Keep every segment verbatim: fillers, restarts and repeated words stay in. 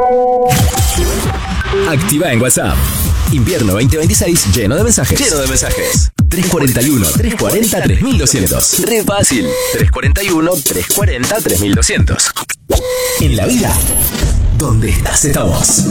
Activa en WhatsApp. Invierno veinte veintiséis lleno de mensajes. Lleno de mensajes. tres cuarenta y uno, tres cuarenta, tres mil doscientos. Re fácil. tres cuarenta y uno, tres cuarenta, tres mil doscientos. En la vida, donde estás, estamos.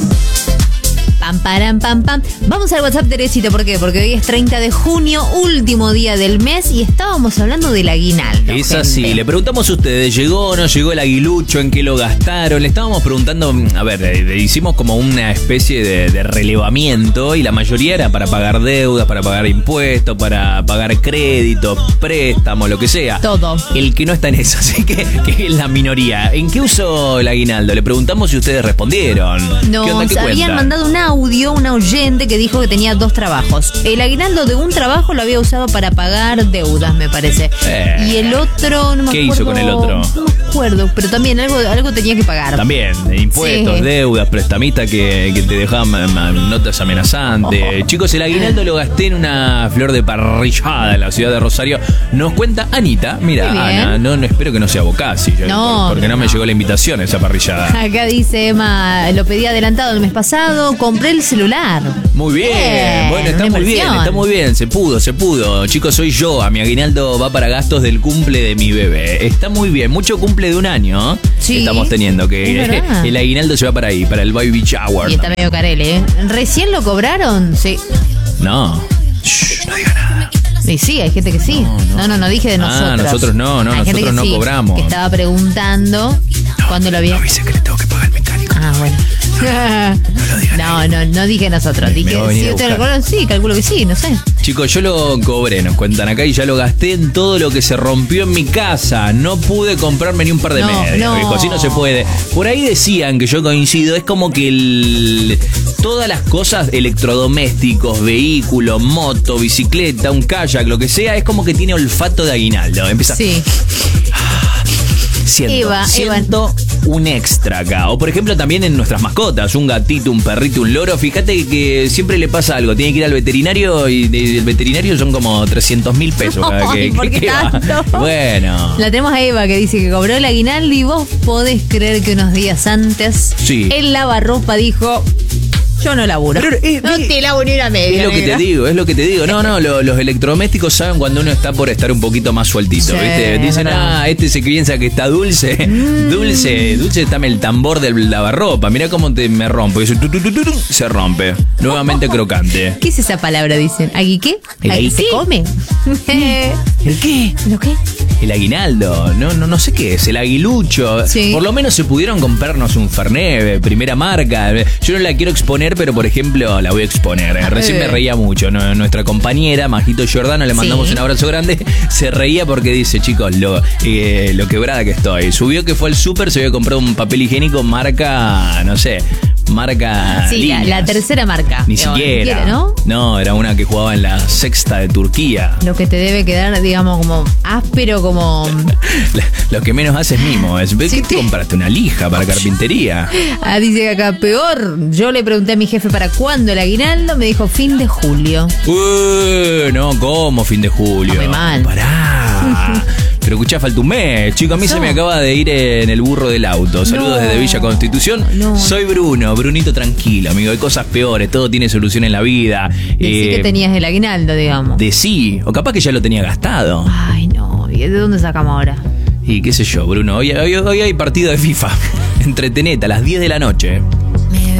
Pam, param, pam, pam. Vamos al WhatsApp derechito. ¿Por qué? Porque hoy es treinta de junio, último día del mes, y estábamos hablando del aguinaldo. Es así. Le preguntamos a ustedes, ¿llegó o no llegó el aguilucho? ¿En qué lo gastaron? Le estábamos preguntando, a ver, le hicimos como una especie de, de relevamiento, y la mayoría era para pagar deudas, para pagar impuestos, para pagar créditos, préstamos, lo que sea. Todo. El que no está en eso, así que, que es la minoría. ¿En qué usó el aguinaldo? Le preguntamos y ustedes respondieron. Nos ¿Qué onda, qué habían cuentan? mandado un audio, un oyente que dijo que tenía dos trabajos. El aguinaldo de un trabajo lo había usado para pagar deudas, me parece. Eh. Y el otro, no me ¿Qué acuerdo. hizo con el otro? No me acuerdo, pero también algo, algo tenía que pagar. También, impuestos, Sí. deudas, prestamistas que, que te dejaban ma- ma- notas amenazantes. Oh. Chicos, el aguinaldo lo gasté en una flor de parrillada en la ciudad de Rosario. Nos cuenta Anita. Mira, Muy bien. Ana, no, no espero que no sea Bocasi, yo- No, porque no, no, me no. llegó la invitación a esa parrillada. Acá dice Emma, lo pedí adelantado el mes pasado, compré el celular. Muy bien, Bien, bueno, está una muy bien, inversión. está muy bien, se pudo, se pudo. Chicos, soy yo, a mi aguinaldo va para gastos del cumple de mi bebé. Está muy bien, mucho cumple de un año Sí, estamos teniendo, es que verdad. el aguinaldo se va para ahí, para el baby shower. Y está medio carele, ¿eh? ¿Recién lo cobraron? Sí. No, Shh, no diga nada. Y sí, hay gente que sí. No, no. No, no, no dije de Ah, nosotros. nosotros no, no, Hay gente nosotros que no sí, cobramos. Que estaba preguntando cuándo lo había. No dice que le tengo que pagar al mecánico. Ah, bueno. lo digan No, no, no dije nosotros. Me- Dije, me va a venir si a ustedes lo buscar. cobraron, sí, calculo que sí, no sé. Chicos, yo lo cobré, nos cuentan acá, y ya lo gasté en todo lo que se rompió en mi casa. No pude comprarme ni un par de No, medias, no. viejo, así no se puede. Por ahí decían, que yo coincido, es como que el, todas las cosas electrodomésticos, vehículos, moto, bicicleta, un kayak, lo que sea, es como que tiene olfato de aguinaldo. Empieza, Sí. siento, Eva, siento un extra acá. O por ejemplo también en nuestras mascotas, un gatito, un perrito, un loro. Fíjate que siempre le pasa algo, tiene que ir al veterinario, y de- del veterinario son como trescientos mil pesos cada Ay, que, ¿por qué que va. tanto? Bueno. La tenemos a Eva que dice que cobró el aguinaldo, y vos podés creer que unos días antes Sí. el lavarropa dijo: yo no laburo. Pero, eh, no eh, te laburo ni una media. Es lo que negra. te digo, es lo que te digo. No, no, lo- los electrodomésticos saben cuando uno está por estar un poquito más sueltito, Sí, ¿viste? es Dicen, verdad. ah, este se piensa que está dulce. Dulce, dulce, dame el tambor del lavarropa. Mirá cómo te, me rompo. Y eso, tu, tu, tu, tu, tu, se rompe. Nuevamente crocante. ¿Qué es esa palabra? Dicen. ¿Agui qué? ¿El ¿Agui agui se qué? come? ¿El qué? ¿Lo qué? El aguinaldo, no, no, no sé qué es, el aguilucho. Sí. Por lo menos se pudieron comprarnos un Fernet, primera marca. Yo no la quiero exponer, pero por ejemplo la voy a exponer. Recién me reía mucho. ¿no? Nuestra compañera, Majito Giordano, le mandamos Sí. un abrazo grande. Se reía porque dice, chicos, lo, eh, lo quebrada que estoy. Subió que fue al súper, se había comprado un papel higiénico marca, no sé, marca. Sí, la, líneas. la tercera marca. Ni Digamos, siquiera. ¿no? No, era una que jugaba en la sexta de Turquía. Lo que te debe quedar, digamos, como áspero, como... Lo que menos hace es mimo. Es, ¿qué Sí, te sí. compraste? ¿Una lija para carpintería? Ah, dice acá, peor. Yo le pregunté a mi jefe para cuándo el aguinaldo, me dijo fin de julio. Uy, no, ¿cómo fin de julio? Muy mal. Pará. Pero escuchá, falta un mes. Chico, a mí No. se me acaba de ir en el burro del auto. Saludos No. desde Villa Constitución. No. Soy Bruno, Brunito tranquilo, amigo. Hay cosas peores, todo tiene solución en la vida. Decí Eh, que tenías el aguinaldo, digamos. de sí, o capaz que ya lo tenía gastado. Ay, no. ¿Y de dónde sacamos ahora? Y qué sé yo, Bruno. Hoy, hoy, hoy hay partido de FIFA. Entretenete a las diez de la noche.